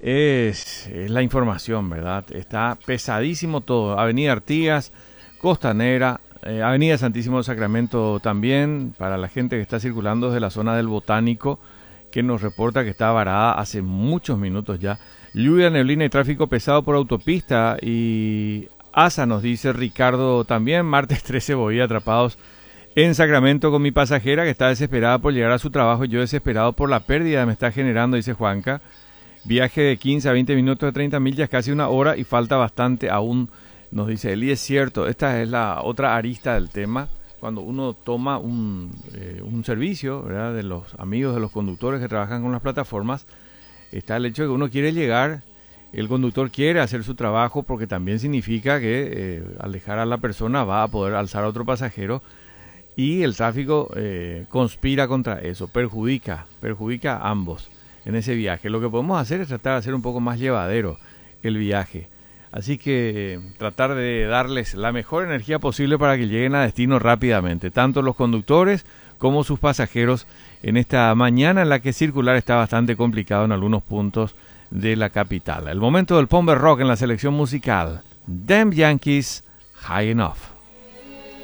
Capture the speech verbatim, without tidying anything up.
es, es la información, ¿verdad? Está pesadísimo todo. Avenida Artigas, Costanera, eh, Avenida Santísimo Sacramento también, para la gente que está circulando desde la zona del Botánico, que nos reporta que está varada hace muchos minutos ya. Lluvia, neblina y tráfico pesado por autopista. Y ASA nos dice Ricardo también, martes trece voy atrapados en Sacramento con mi pasajera que está desesperada por llegar a su trabajo y yo desesperado por la pérdida que me está generando, dice Juanca. Viaje de quince a veinte minutos de treinta millas, casi una hora y falta bastante aún, nos dice él. Y es cierto, esta es la otra arista del tema. Cuando uno toma un, eh, un servicio, ¿verdad?, de los amigos de los conductores que trabajan con las plataformas, está el hecho de que uno quiere llegar, el conductor quiere hacer su trabajo porque también significa que eh, al dejar a la persona va a poder alzar a otro pasajero. Y el tráfico eh, conspira contra eso, perjudica, perjudica a ambos en ese viaje. Lo que podemos hacer es tratar de hacer un poco más llevadero el viaje. Así que eh, tratar de darles la mejor energía posible para que lleguen a destino rápidamente, tanto los conductores como sus pasajeros en esta mañana en la que circular está bastante complicado en algunos puntos de la capital. El momento del Pomber Rock en la selección musical. Damn Yankees, High Enough.